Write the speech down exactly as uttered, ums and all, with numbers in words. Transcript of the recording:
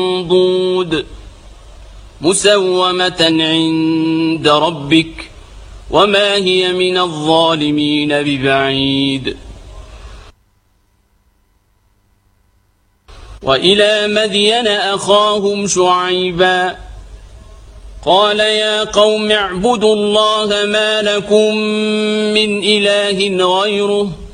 منضود مسومة عند ربك وما هي من الظالمين ببعيد. وإلى مدين أخاهم شعيبا قال يا قوم اعبدوا الله ما لكم من إله غيره